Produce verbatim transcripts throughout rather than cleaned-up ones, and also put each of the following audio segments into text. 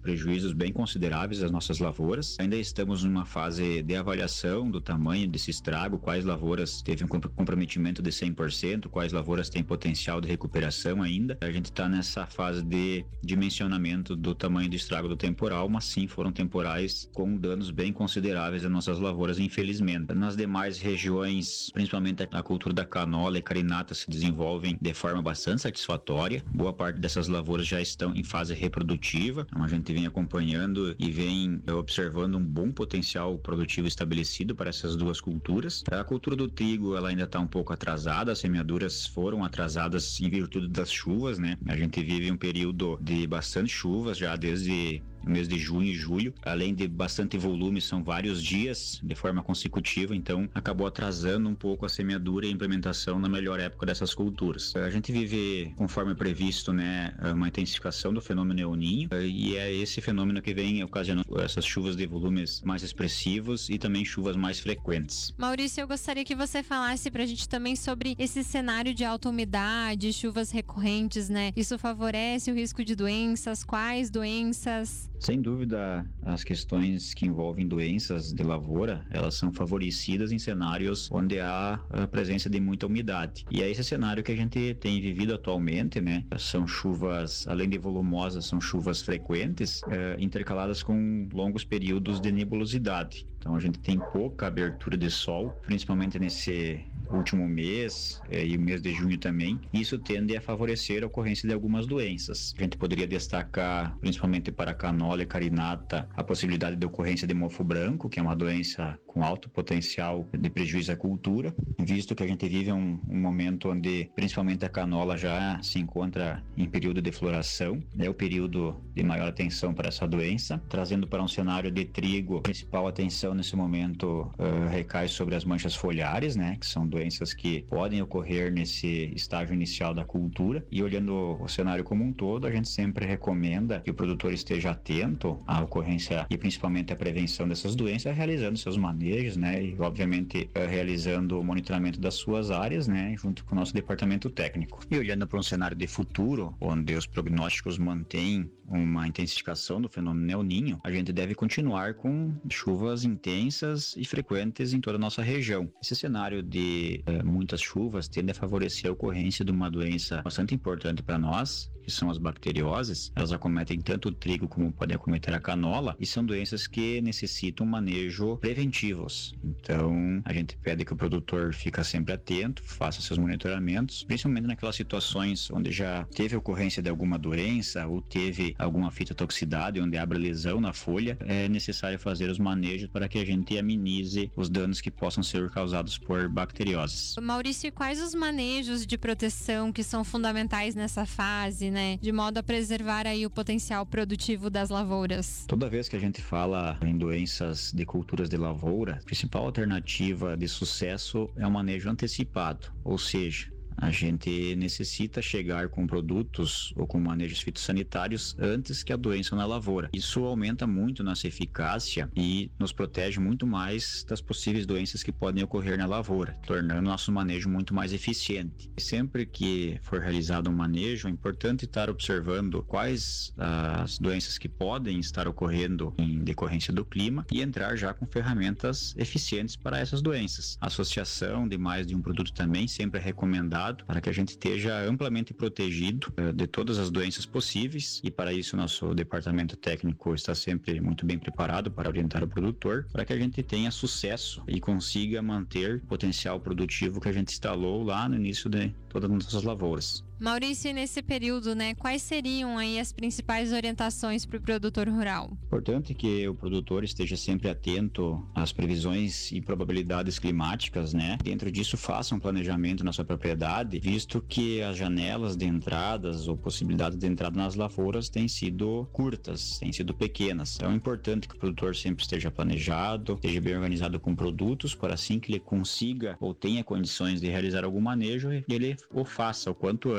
prejuízos bem consideráveis às nossas lavouras. Ainda estamos numa fase de avaliação do tamanho desse estrago, quais lavouras teve um comprometimento de cem por cento, quais lavouras têm potencial de recuperação ainda. A gente está nessa fase de dimensionamento do tamanho do estrago do temporal, mas sim foram temporais com danos bem consideráveis às nossas lavouras, infelizmente. Nas demais regiões, principalmente a cultura da canola e carinata se desenvolvem de forma bastante satisfatória. Boa parte dessas lavouras já estão em fase reprodutiva, então a gente vem acompanhando e vem observando um bom potencial produtivo estabelecido para essas duas culturas. A cultura do trigo, ela ainda está um pouco atrasada, as semeaduras foram atrasadas em virtude das chuvas, né? A gente vive um período de bastante chuvas já desde o mês de junho e julho, além de bastante volume, são vários dias de forma consecutiva, então acabou atrasando um pouco a semeadura e a implementação na melhor época dessas culturas. A gente vive, conforme previsto, né, uma intensificação do fenômeno El Niño, e é esse fenômeno que vem ocasionando essas chuvas de volumes mais expressivos e também chuvas mais frequentes. Maurício, eu gostaria que você falasse pra gente também sobre esse cenário de alta umidade, chuvas recorrentes, né? Isso favorece o risco de doenças? Quais doenças? Sem dúvida, as questões que envolvem doenças de lavoura, elas são favorecidas em cenários onde há a presença de muita umidade. E é esse cenário que a gente tem vivido atualmente, né? São chuvas, além de volumosas, são chuvas frequentes, eh, intercaladas com longos períodos de nebulosidade. Então a gente tem pouca abertura de sol, principalmente nesse último mês eh, e o mês de junho também. Isso tende a favorecer a ocorrência de algumas doenças. A gente poderia destacar, principalmente para a canola e carinata, a possibilidade de ocorrência de mofo branco, que é uma doença com alto potencial de prejuízo à cultura, visto que a gente vive um, um momento onde principalmente a canola já se encontra em período de floração, é o período de maior atenção para essa doença. Trazendo para um cenário de trigo, a principal atenção nesse momento uh, recai sobre as manchas foliares, né, que são doenças que podem ocorrer nesse estágio inicial da cultura. E olhando o cenário como um todo, a gente sempre recomenda que o produtor esteja atento à ocorrência e principalmente à prevenção dessas doenças, realizando seus manejos, né, e obviamente uh, realizando o monitoramento das suas áreas, né, junto com o nosso departamento técnico. E olhando para um cenário de futuro, onde os prognósticos mantêm uma intensificação do fenômeno El Niño, a gente deve continuar com chuvas intensas e frequentes em toda a nossa região. Esse cenário de eh, muitas chuvas tende a favorecer a ocorrência de uma doença bastante importante para nós, que são as bacterioses. Elas acometem tanto o trigo como podem acometer a canola, e são doenças que necessitam manejo preventivos. Então, a gente pede que o produtor fique sempre atento, faça seus monitoramentos, principalmente naquelas situações onde já teve ocorrência de alguma doença ou teve alguma fitotoxicidade, onde abre lesão na folha. É necessário fazer os manejos para que a gente amenize os danos que possam ser causados por bacterioses. Maurício, quais os manejos de proteção que são fundamentais nessa fase, né, de modo a preservar aí o potencial produtivo das lavouras? Toda vez que a gente fala em doenças de culturas de lavoura, a principal alternativa de sucesso é o manejo antecipado, ou seja, a gente necessita chegar com produtos ou com manejos fitossanitários antes que a doença na lavoura. Isso aumenta muito nossa eficácia e nos protege muito mais das possíveis doenças que podem ocorrer na lavoura, tornando nosso manejo muito mais eficiente. Sempre que for realizado um manejo, é importante estar observando quais as doenças que podem estar ocorrendo em decorrência do clima e entrar já com ferramentas eficientes para essas doenças. A associação de mais de um produto também sempre é recomendado para que a gente esteja amplamente protegido uh, de todas as doenças possíveis, e para isso nosso departamento técnico está sempre muito bem preparado para orientar o produtor, para que a gente tenha sucesso e consiga manter o potencial produtivo que a gente instalou lá no início de todas as nossas lavouras. Maurício, nesse período, né, quais seriam aí as principais orientações para o produtor rural? Importante que o produtor esteja sempre atento às previsões e probabilidades climáticas, né? Dentro disso, faça um planejamento na sua propriedade, visto que as janelas de entradas ou possibilidades de entrada nas lavouras têm sido curtas, têm sido pequenas. Então é importante que o produtor sempre esteja planejado, esteja bem organizado com produtos, para assim que ele consiga ou tenha condições de realizar algum manejo, ele o faça o quanto antes,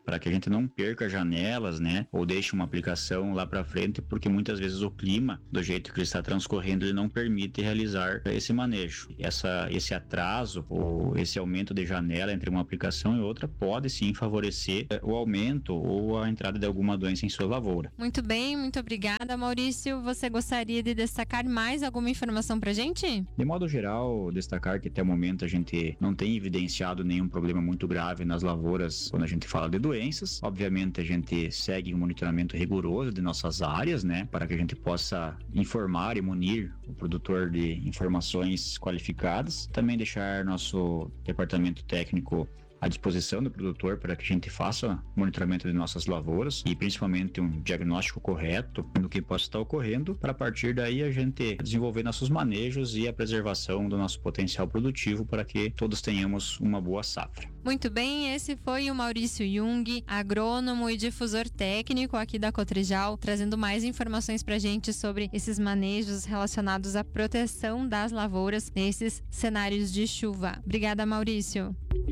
para que a gente não perca janelas, né, ou deixe uma aplicação lá para frente, porque muitas vezes o clima, do jeito que ele está transcorrendo, ele não permite realizar esse manejo. Essa, esse atraso ou esse aumento de janela entre uma aplicação e outra pode sim favorecer o aumento ou a entrada de alguma doença em sua lavoura. Muito bem, muito obrigada, Maurício. Você gostaria de destacar mais alguma informação para a gente? De modo geral, destacar que até o momento a gente não tem evidenciado nenhum problema muito grave nas lavouras quando a gente fala de doenças. Obviamente a gente segue um monitoramento rigoroso de nossas áreas, né, para que a gente possa informar e munir o produtor de informações qualificadas. Também deixar nosso departamento técnico à disposição do produtor para que a gente faça monitoramento de nossas lavouras e principalmente um diagnóstico correto do que possa estar ocorrendo, para a partir daí a gente desenvolver nossos manejos e a preservação do nosso potencial produtivo para que todos tenhamos uma boa safra. Muito bem, esse foi o Maurício Jung, agrônomo e difusor técnico aqui da Cotrijal, trazendo mais informações para a gente sobre esses manejos relacionados à proteção das lavouras nesses cenários de chuva. Obrigada, Maurício.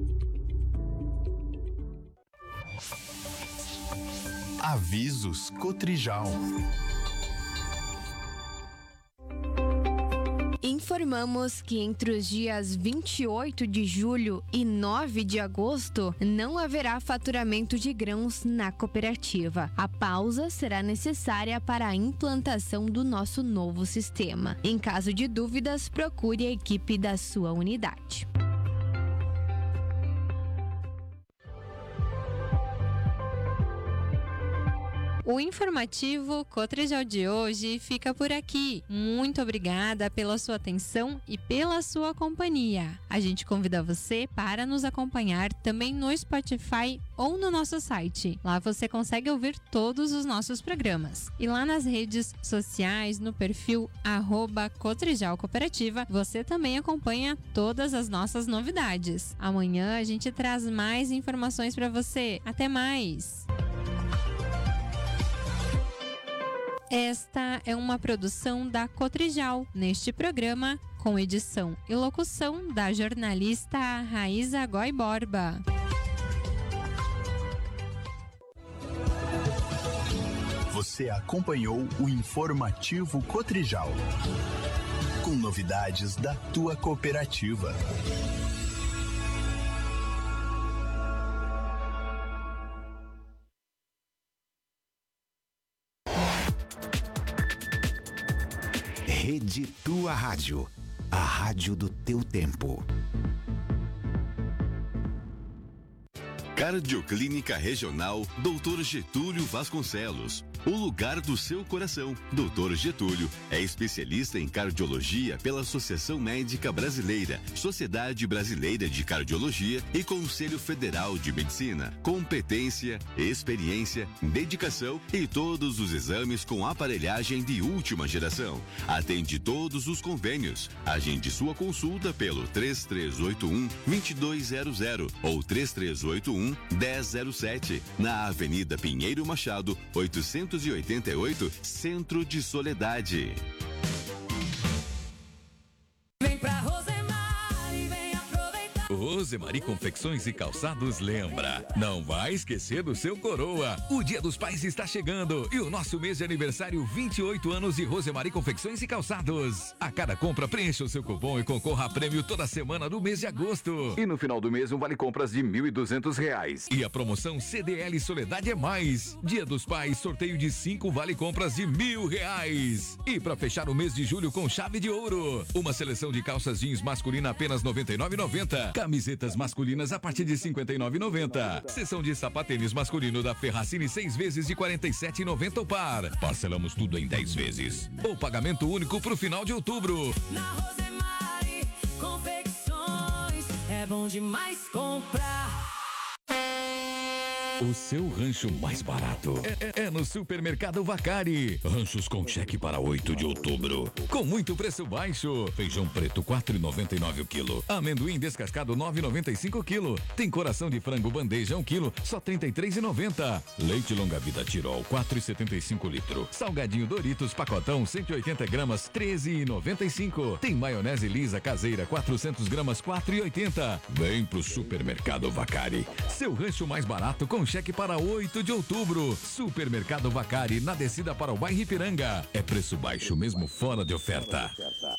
Avisos Cotrijal. Informamos que entre os dias vinte e oito de julho e nove de agosto não haverá faturamento de grãos na cooperativa. A pausa será necessária para a implantação do nosso novo sistema. Em caso de dúvidas, procure a equipe da sua unidade. O informativo Cotrijal de hoje fica por aqui. Muito obrigada pela sua atenção e pela sua companhia. A gente convida você para nos acompanhar também no Spotify ou no nosso site. Lá você consegue ouvir todos os nossos programas. E lá nas redes sociais, no perfil arroba Cotrijal Cooperativa, você também acompanha todas as nossas novidades. Amanhã a gente traz mais informações para você. Até mais! Esta é uma produção da Cotrijal, neste programa, com edição e locução da jornalista Raíza Goy Borba. Você acompanhou o informativo Cotrijal, com novidades da tua cooperativa. Rede Tua Rádio, a rádio do teu tempo. Cardioclínica Regional doutor Getúlio Vasconcelos. O lugar do seu coração. doutor Getúlio é especialista em cardiologia pela Associação Médica Brasileira, Sociedade Brasileira de Cardiologia e Conselho Federal de Medicina. Competência, experiência, dedicação e todos os exames com aparelhagem de última geração. Atende todos os convênios. Agende sua consulta pelo três três oito um, dois dois zero zero ou três três oito um, um zero zero sete, na Avenida Pinheiro Machado, oitocentos e oitenta e oito, Centro de Soledade. Vem pra Rosemary, vem aproveitar. Rosemary Confecções e Calçados lembra, não vai esquecer do seu coroa. O Dia dos Pais está chegando e o nosso mês de aniversário, vinte e oito anos de Rosemary Confecções e Calçados. A cada compra, preencha o seu cupom e concorra a prêmio toda semana do mês de agosto. E no final do mês, um vale compras de mil e duzentos reais. E a promoção C D L Soledade é mais. Dia dos Pais, sorteio de cinco vale compras de mil reais. E para fechar o mês de julho com chave de ouro, uma seleção de calças jeans masculina apenas noventa e nove reais e noventa centavos. Camisetas masculinas a partir de cinquenta e nove reais e noventa centavos. Seção de sapatênis masculino da Ferracini, seis vezes de quarenta e sete reais e noventa centavos o par. Parcelamos tudo em dez vezes. Ou pagamento único pro final de outubro. Na Rosemary Confecções é bom demais comprar. O seu rancho mais barato é, é, é no Supermercado Vacari. Ranchos com cheque para oito de outubro. Com muito preço baixo. Feijão preto quatro reais e noventa e nove centavos o quilo. Amendoim descascado nove reais e noventa e cinco centavos o quilo. Tem coração de frango bandeja um quilo, só trinta e três reais e noventa centavos. Leite longa vida Tirol quatro reais e setenta e cinco centavos litro. Salgadinho Doritos pacotão cento e oitenta gramas treze reais e noventa e cinco centavos. Tem maionese lisa caseira quatrocentas gramas quatro reais e oitenta centavos. Vem pro Supermercado Vacari. Seu rancho mais barato com com cheque para oito de outubro. Supermercado Vacari, na descida para o bairro Ipiranga. É preço baixo mesmo fora de oferta.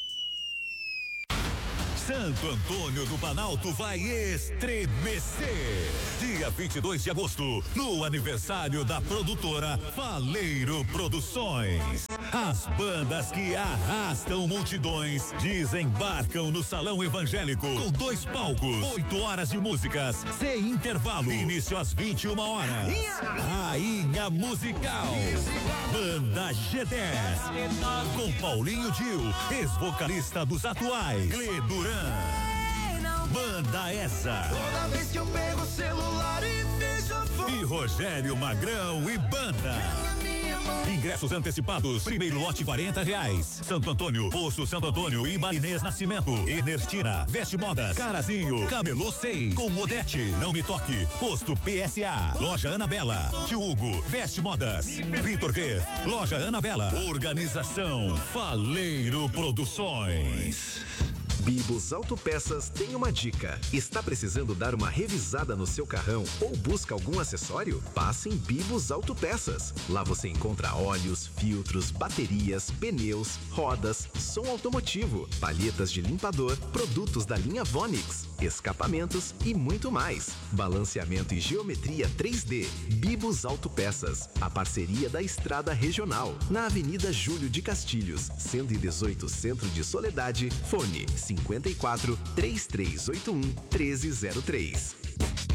Santo Antônio do Planalto vai estremecer. Dia vinte e dois de agosto, no aniversário da produtora Faleiro Produções. As bandas que arrastam multidões desembarcam no Salão Evangélico com dois palcos, oito horas de músicas, sem intervalo. Início às vinte e uma horas. Rainha Musical. Banda G dez. Com Paulinho Dil, ex-vocalista dos atuais. Gle Duran. Banda essa. Toda vez que eu pego o celular e vejo a foto. E Rogério Magrão e banda. Ingressos antecipados, primeiro lote quarenta reais. Santo Antônio, Poço Santo Antônio e Marinês Nascimento. Enertina, Veste Modas, Carazinho, Camelô seis, com Odete, Não Me Toque, Posto P S A, Loja Anabela, Tio Hugo, Veste Modas, Vitor G, Loja Anabela. Organização Faleiro Produções. Bibos Autopeças tem uma dica. Está precisando dar uma revisada no seu carrão ou busca algum acessório? Passe em Bibos Autopeças. Lá você encontra óleos, filtros, baterias, pneus, rodas, som automotivo, palhetas de limpador, produtos da linha Vonix, escapamentos e muito mais. Balanceamento e geometria três D. Bibos Autopeças. A parceria da Estrada Regional. Na Avenida Júlio de Castilhos, cento e dezoito, Centro de Soledade. Fone cinquenta e quatro, três três oito um, treze zero três.